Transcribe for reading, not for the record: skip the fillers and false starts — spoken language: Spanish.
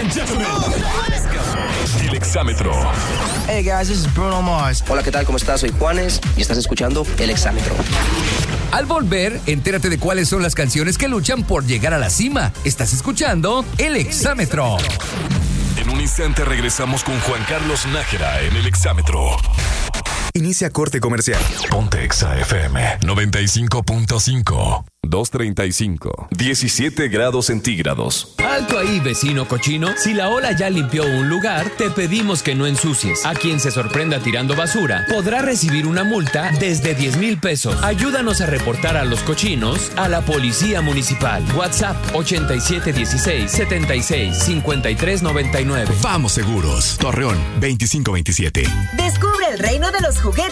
and gentlemen, let's go. El Exámetro. Hey guys, this is Bruno Mars. Hola, ¿qué tal? ¿Cómo estás? Soy Juanes y estás escuchando El Exámetro. Al volver, entérate de cuáles son las canciones que luchan por llegar a la cima. Estás escuchando El Exámetro. En un instante regresamos con Juan Carlos Nájera en El Exámetro. Inicia corte comercial. Ponte Exa FM 95.5. 235. 17 grados centígrados. Alto ahí, vecino cochino. Si la ola ya limpió un lugar, te pedimos que no ensucies. A quien se sorprenda tirando basura podrá recibir una multa desde 10,000 pesos. Ayúdanos a reportar a los cochinos a la Policía Municipal. WhatsApp 8716-765399. Vamos seguros. Torreón 2527. Descubre el reino de los juguetes